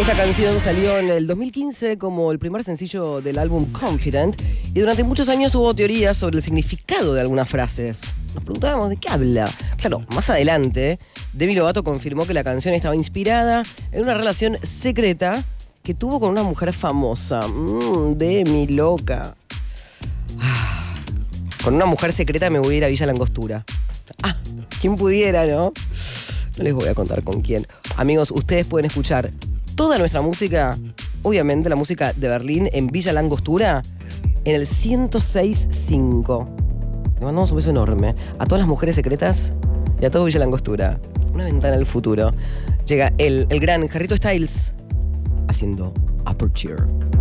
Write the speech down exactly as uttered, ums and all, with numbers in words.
Esta canción salió en el dos mil quince como el primer sencillo del álbum Confident y durante muchos años hubo teorías sobre el significado de algunas frases. Nos preguntábamos de qué habla. Claro, más adelante, Demi Lovato confirmó que la canción estaba inspirada en una relación secreta que tuvo con una mujer famosa. Mmm, Demi, loca. Ah, con una mujer secreta me voy a ir a Villa Langostura. Ah, ¿quién pudiera, no? No les voy a contar con quién. Amigos, ustedes pueden escuchar toda nuestra música, obviamente la música de Berlín, en Villa Langostura, en el ciento seis punto cinco. Le mandamos un beso enorme a todas las mujeres secretas y a todo Villa Langostura. Una ventana al futuro. Llega el, el gran Harrito Styles haciendo Aperture.